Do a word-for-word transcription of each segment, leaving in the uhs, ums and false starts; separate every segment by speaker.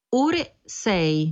Speaker 1: ore sei.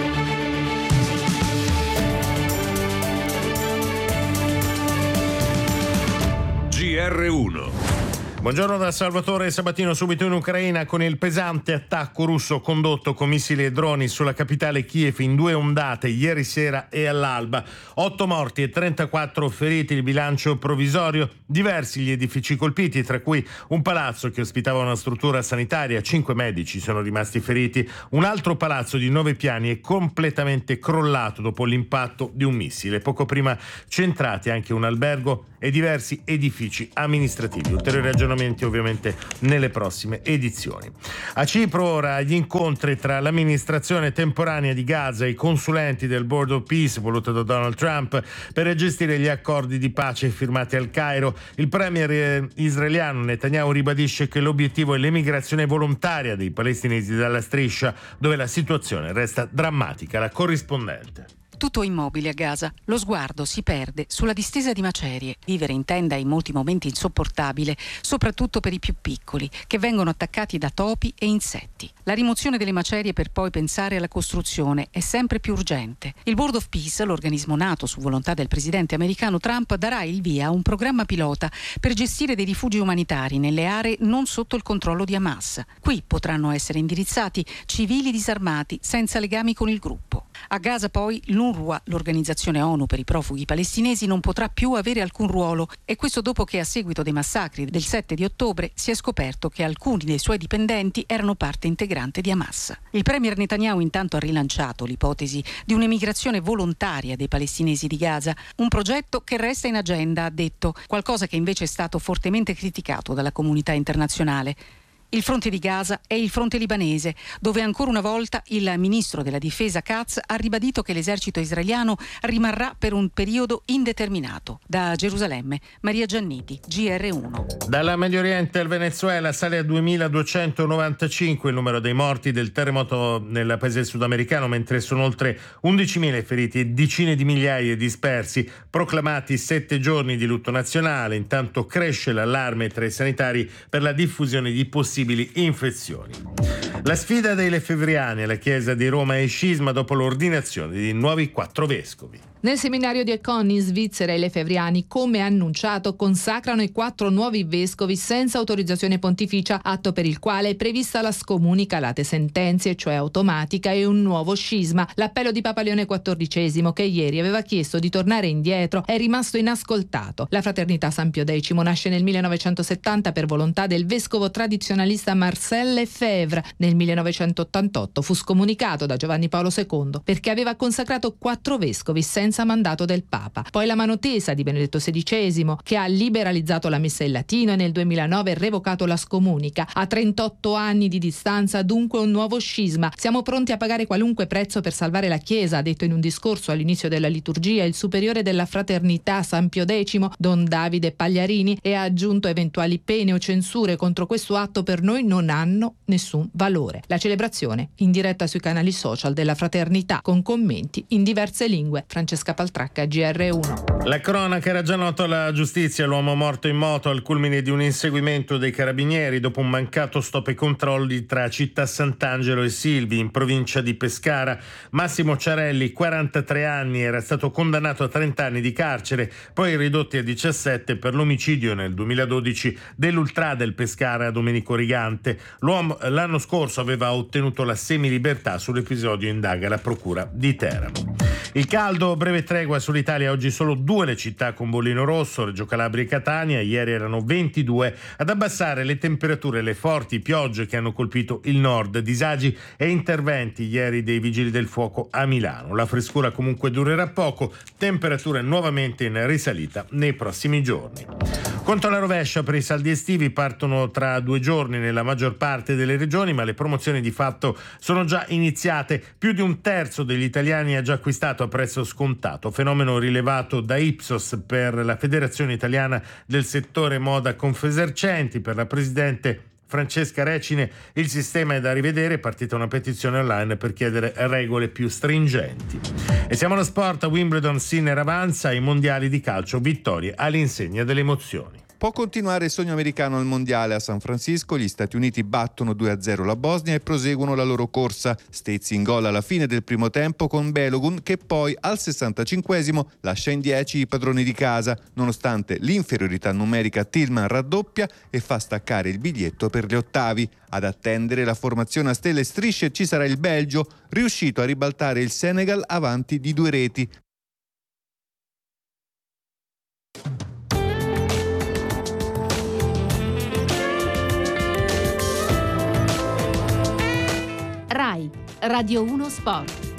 Speaker 2: G R uno.
Speaker 3: Buongiorno da Salvatore Sabatino. Subito in Ucraina, con il pesante attacco russo condotto con missili e droni sulla capitale Kiev in due ondate ieri sera e all'alba. Otto morti e trentaquattro feriti il bilancio provvisorio. Diversi gli edifici colpiti, tra cui un palazzo che ospitava una struttura sanitaria. Cinque medici sono rimasti feriti. Un altro palazzo di nove piani è completamente crollato dopo l'impatto di un missile. Poco prima centrati anche un albergo e diversi edifici amministrativi. Ulteriori aggiornamenti ovviamente nelle prossime edizioni. A Cipro ora gli incontri tra l'amministrazione temporanea di Gaza e i consulenti del Board of Peace voluto da Donald Trump per gestire gli accordi di pace firmati al Cairo. Il premier israeliano Netanyahu ribadisce che l'obiettivo è l'emigrazione volontaria dei palestinesi dalla striscia, dove la situazione resta drammatica. La corrispondente.
Speaker 4: Tutto immobile a Gaza, lo sguardo si perde sulla distesa di macerie. Vivere in tenda è in molti momenti insopportabile, soprattutto per i più piccoli, che vengono attaccati da topi e insetti. La rimozione delle macerie per poi pensare alla costruzione è sempre più urgente. Il Board of Peace, l'organismo nato su volontà del presidente americano Trump, darà il via a un programma pilota per gestire dei rifugi umanitari nelle aree non sotto il controllo di Hamas. Qui potranno essere indirizzati civili disarmati senza legami con il gruppo. A Gaza poi l'UNRWA, l'organizzazione ONU per i profughi palestinesi, non potrà più avere alcun ruolo, e questo dopo che a seguito dei massacri del sette di ottobre si è scoperto che alcuni dei suoi dipendenti erano parte integrante di Hamas. Il premier Netanyahu intanto ha rilanciato l'ipotesi di un'emigrazione volontaria dei palestinesi di Gaza, un progetto che resta in agenda, ha detto, qualcosa che invece è stato fortemente criticato dalla comunità internazionale. Il fronte di Gaza è il fronte libanese, dove ancora una volta il ministro della difesa Katz ha ribadito che l'esercito israeliano rimarrà per un periodo indeterminato. Da Gerusalemme, Maria Gianniti, G R uno.
Speaker 3: Dalla Medio Oriente al Venezuela sale a duemiladuecentonovantacinque il numero dei morti del terremoto nel paese sudamericano, mentre sono oltre undicimila i feriti e decine di migliaia dispersi. Proclamati sette giorni di lutto nazionale. Intanto cresce l'allarme tra i sanitari per la diffusione di possibili infezioni. La sfida dei lefebvriani alla chiesa di Roma e scisma dopo l'ordinazione di nuovi quattro vescovi.
Speaker 5: Nel seminario di Econ in Svizzera i lefebvriani, come annunciato, consacrano i quattro nuovi vescovi senza autorizzazione pontificia, atto per il quale è prevista la scomunica late sentenze, cioè automatica, e un nuovo scisma. L'appello di Papa Leone quattordicesimo, che ieri aveva chiesto di tornare indietro, è rimasto inascoltato. La Fraternità San Pio X nasce nel millenovecentosettanta per volontà del vescovo tradizionalista Marcel Lefebvre. Nel millenovecentottantotto fu scomunicato da Giovanni Paolo secondo perché aveva consacrato quattro vescovi senza mandato del Papa. Poi la mano tesa di Benedetto sedicesimo, che ha liberalizzato la messa in latino e nel duemilanove revocato la scomunica. A trentotto anni di distanza dunque un nuovo scisma. Siamo pronti a pagare qualunque prezzo per salvare la Chiesa, ha detto in un discorso all'inizio della liturgia il superiore della Fraternità San Pio X, Don Davide Pagliarini, e ha aggiunto eventuali pene o censure contro questo atto per noi non hanno nessun valore. La celebrazione in diretta sui canali social della Fraternità con commenti in diverse lingue. Francesca Paltracca, G R uno.
Speaker 3: La cronaca era già nota alla giustizia, l'uomo morto in moto al culmine di un inseguimento dei carabinieri dopo un mancato stop ai controlli tra Città Sant'Angelo e Silvi in provincia di Pescara. Massimo Ciarelli, quarantatré anni, era stato condannato a trenta anni di carcere, poi ridotti a diciassette per l'omicidio nel duemiladodici dell'ultra del Pescara Domenico Rigante. L'uomo l'anno scorso aveva ottenuto la semilibertà. Sull'episodio indaga la procura di Teramo. Il caldo, breve tregua sull'Italia, oggi solo due le città con bollino rosso, Reggio Calabria e Catania, ieri erano ventidue. Ad abbassare le temperature le forti piogge che hanno colpito il nord, disagi e interventi ieri dei vigili del fuoco a Milano. La frescura comunque durerà poco, temperature nuovamente in risalita nei prossimi giorni. Conto alla rovescia per i saldi estivi, partono tra due giorni nella maggior parte delle regioni, ma le promozioni di fatto sono già iniziate. Più di un terzo degli italiani ha già acquistato a prezzo scontato, fenomeno rilevato da Ipsos per la Federazione Italiana del Settore Moda Confesercenti. Per la presidente Francesca Recine il sistema è da rivedere, è partita una petizione online per chiedere regole più stringenti. E siamo allo sport. A Wimbledon Sinner avanza, ai mondiali di calcio vittorie all'insegna delle emozioni.
Speaker 1: Può continuare il sogno americano al mondiale a San Francisco, gli Stati Uniti battono due a zero la Bosnia e proseguono la loro corsa. Stezzi in gol alla fine del primo tempo con Balogun, che poi al sessantacinquesimo lascia in dieci i padroni di casa. Nonostante l'inferiorità numerica, Tillman raddoppia e fa staccare il biglietto per gli ottavi. Ad attendere la formazione a stelle e strisce ci sarà il Belgio, riuscito a ribaltare il Senegal avanti di due reti.
Speaker 6: RAI Radio uno Sport.